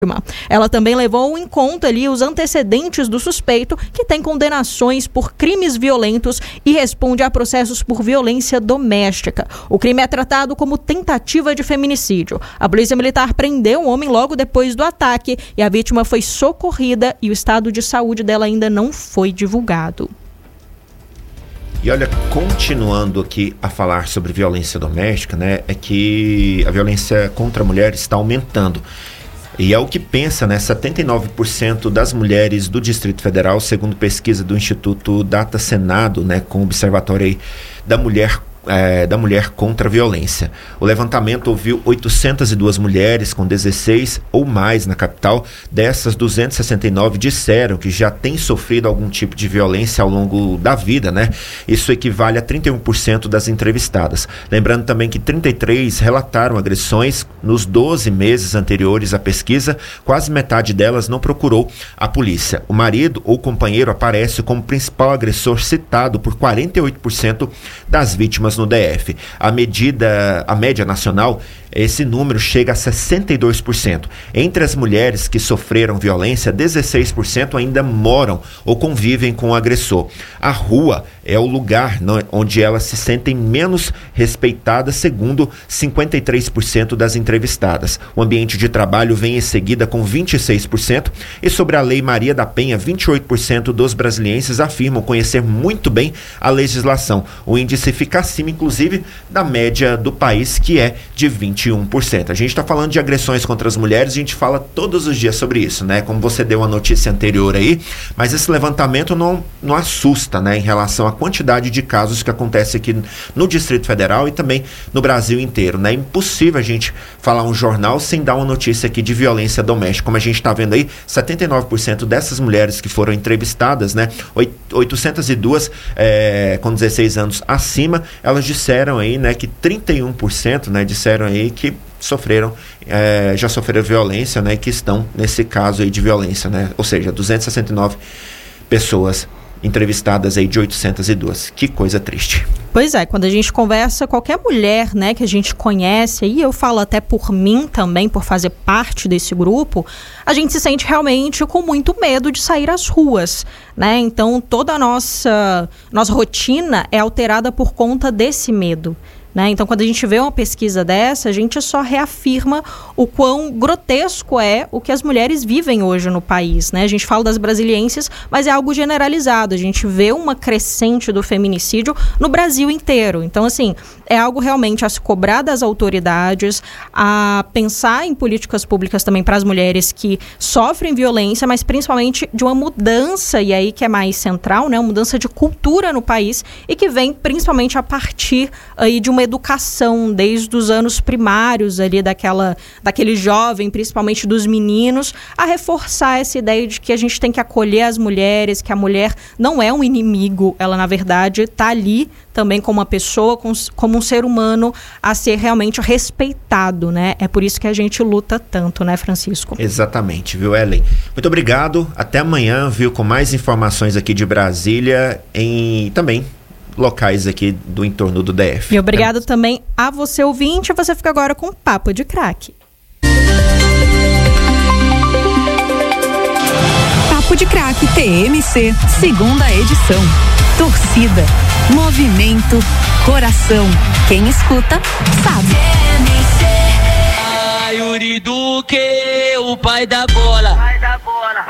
Ela também levou em conta ali os antecedentes do suspeito, que tem condenações por crimes violentos e responde a processos por violência doméstica. O crime é tratado como tentativa de feminicídio. A Polícia Militar prendeu o homem logo depois do ataque e a vítima foi socorrida e o estado de saúde dela ainda não foi divulgado. E olha, continuando aqui a falar sobre violência doméstica, né, é que a violência contra a mulher está aumentando. E é o que pensa, né, 79% das mulheres do Distrito Federal, segundo pesquisa do Instituto Data Senado, né, com o Observatório aí da mulher contra a violência. O levantamento ouviu 802 mulheres com 16 ou mais na capital. Dessas, 269 disseram que já têm sofrido algum tipo de violência ao longo da vida, né? Isso equivale a 31% das entrevistadas. Lembrando também que 33 relataram agressões nos 12 meses anteriores à pesquisa. Quase metade delas não procurou a polícia. O marido ou companheiro aparece como principal agressor citado por 48% das vítimas no DF. A média nacional, esse número chega a 62%. Entre as mulheres que sofreram violência, 16% ainda moram ou convivem com o agressor. A rua é o lugar onde elas se sentem menos respeitadas, segundo 53% das entrevistadas. O ambiente de trabalho vem em seguida com 26%. E sobre a Lei Maria da Penha, 28% dos brasilienses afirmam conhecer muito bem a legislação. O índice fica acima, inclusive, da média do país, que é de 21%. A gente está falando de agressões contra as mulheres, a gente fala todos os dias sobre isso, né? Como você deu a notícia anterior aí, mas esse levantamento não assusta, né? Em relação à quantidade de casos que acontece aqui no Distrito Federal e também no Brasil inteiro, né? É impossível a gente falar um jornal sem dar uma notícia aqui de violência doméstica. Como a gente está vendo aí, 79% dessas mulheres que foram entrevistadas, né? 802 com 16 anos acima, elas disseram aí, né, que 31%, né, disseram aí que já sofreram violência, né, que estão nesse caso aí de violência, né, ou seja, 269 pessoas entrevistadas aí de 802. Que coisa triste. Pois é, quando a gente conversa, qualquer mulher, né, que a gente conhece, e eu falo até por mim também, por fazer parte desse grupo, a gente se sente realmente com muito medo de sair às ruas, né? Então, toda a nossa rotina é alterada por conta desse medo, né? Então, quando a gente vê uma pesquisa dessa, a gente só reafirma o quão grotesco é o que as mulheres vivem hoje no país, né? A gente fala das brasilienses, mas é algo generalizado. A gente vê uma crescente do feminicídio no Brasil inteiro. Então, assim, é algo realmente a se cobrar das autoridades, a pensar em políticas públicas também para as mulheres que sofrem violência, mas principalmente de uma mudança, e aí que é mais central, né? Uma mudança de cultura no país e que vem principalmente a partir aí de uma educação desde os anos primários ali daquele jovem, principalmente dos meninos, a reforçar essa ideia de que a gente tem que acolher as mulheres, que a mulher não é um inimigo, ela na verdade está ali também como uma pessoa, como um ser humano a ser realmente respeitado, né? É por isso que a gente luta tanto, né, Francisco? Exatamente, viu, Ellen? Muito obrigado, até amanhã, viu, com mais informações aqui de Brasília em também locais aqui do entorno do DF. E obrigado também a você, ouvinte. Você fica agora com Papo de Craque. Papo de Craque TMC, segunda edição. Torcida, movimento, coração. Quem escuta, sabe. Yuri Duque, o pai da bola.